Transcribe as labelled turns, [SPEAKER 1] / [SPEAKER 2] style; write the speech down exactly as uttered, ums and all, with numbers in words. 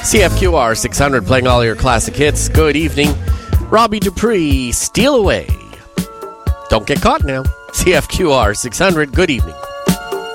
[SPEAKER 1] C F Q R six hundred playing all your classic hits. Good evening. Robbie Dupree, Steal Away. Don't get caught now. C F Q R six hundred, good evening.